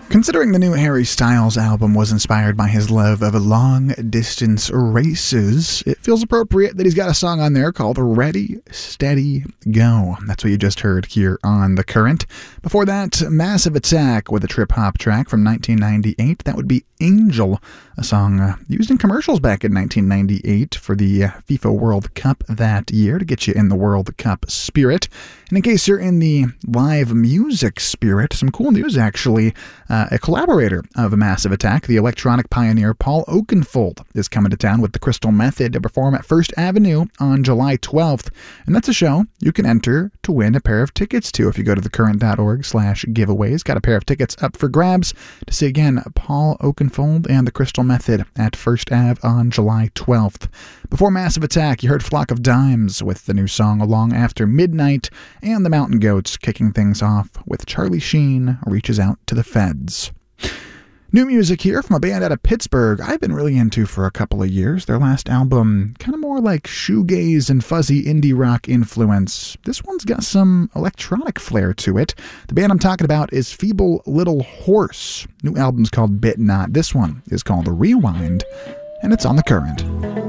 Considering the new Harry Styles album was inspired by his love of long-distance races, it feels appropriate that he's got a song on there called Ready, Steady, Go. That's what you just heard here on The Current. Before that, Massive Attack with a trip-hop track from 1998. That would be Angel, a song used in commercials back in 1998 for the FIFA World Cup that year to get you in the World Cup spirit. And in case you're in the live music spirit, some cool news actually. A collaborator of Massive Attack, the electronic pioneer Paul Oakenfold, is coming to town with the Crystal Method to perform at First Avenue on July 12th. And that's a show you can enter to win a pair of tickets to if you go to thecurrent.org/giveaways. Got a pair of tickets up for grabs to see again Paul Oakenfold and the Crystal Method at First Ave on July 12th. Before Massive Attack, you heard Flock of Dimes with the new song Along After Midnight, and the Mountain Goats kicking things off with Charlie Sheen Reaches Out to the Feds. New music here from a band out of Pittsburgh I've been really into for a couple of years. Their last album, kind of more like shoegaze and fuzzy indie rock influence. This one's got some electronic flair to it. The band I'm talking about is Feeble Little Horse. New album's called Bit Not. This one is called Rewind, and it's on The Current.